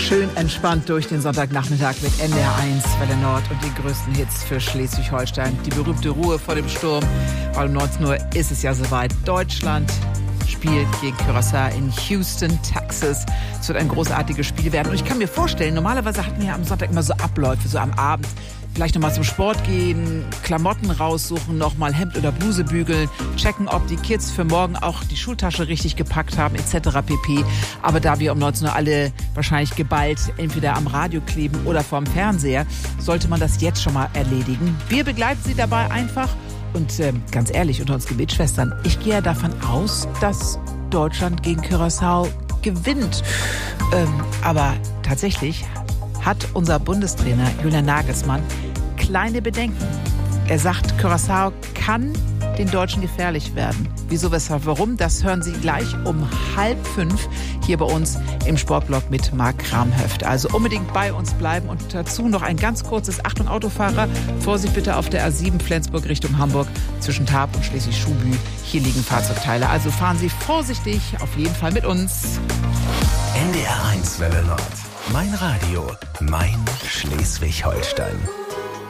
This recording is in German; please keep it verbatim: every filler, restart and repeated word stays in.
Schön entspannt durch den Sonntagnachmittag mit N D R eins, Welle Nord und die größten Hits für Schleswig-Holstein. Die berühmte Ruhe vor dem Sturm, weil um neunzehn Uhr ist es ja soweit. Deutschland spielt gegen Curaçao in Houston, Texas. Es wird ein großartiges Spiel werden. Und ich kann mir vorstellen, normalerweise hatten wir ja am Sonntag immer so Abläufe, so am Abend. Vielleicht nochmal zum Sport gehen, Klamotten raussuchen, nochmal Hemd oder Bluse bügeln, checken, ob die Kids für morgen auch die Schultasche richtig gepackt haben, et cetera pp. Aber da wir um neunzehn Uhr alle wahrscheinlich geballt entweder am Radio kleben oder vorm Fernseher, sollte man das jetzt schon mal erledigen. Wir begleiten Sie dabei einfach. Und äh, ganz ehrlich, unter uns Gebetsschwestern, ich gehe ja davon aus, dass Deutschland gegen Curaçao gewinnt. Ähm, aber tatsächlich hat unser Bundestrainer Julian Nagelsmann kleine Bedenken. Er sagt, Curaçao kann den Deutschen gefährlich werden. Wieso, weshalb, warum? Das hören Sie gleich um halb fünf hier bei uns im Sportblog mit Marc Kramhöft. Also unbedingt bei uns bleiben und dazu noch ein ganz kurzes Achtung Autofahrer. Vorsicht bitte auf der A sieben Flensburg Richtung Hamburg zwischen Tarp und Schleswig-Schuhbü. Hier liegen Fahrzeugteile. Also fahren Sie vorsichtig, auf jeden Fall mit uns. N D R eins Welle Nord. Mein Radio, mein Schleswig-Holstein.